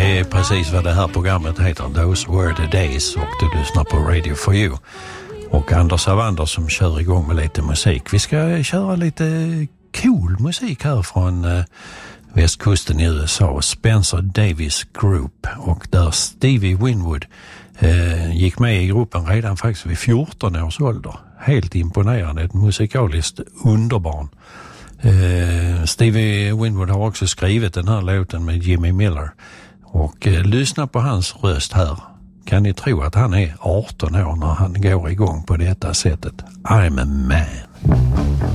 Det är precis vad det här programmet heter, Those Were the Days, och du lyssnar på Radio for You. Och Anders Avander som kör igång med lite musik. Vi ska köra lite cool musik här från västkusten i USA, Spencer Davis Group, och där Stevie Winwood gick med i gruppen redan faktiskt vid 14 års ålder. Helt imponerande, ett musikaliskt underbarn. Stevie Winwood har också skrivit den här låten med Jimmy Miller, och lyssna på hans röst här. Kan ni tro att han är 18 år när han går igång på detta sättet? I'm a man.